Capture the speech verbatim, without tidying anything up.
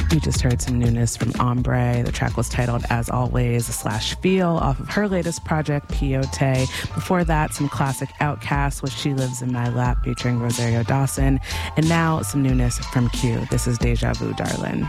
You just heard some newness from Ombre. The track was titled As Always slash Feel off of her latest project, Peyote. Before that, some classic Outkast with She Lives in My Lap featuring Rosario Dawson. And now some newness from Q. This is Deja Vu, Darlin'.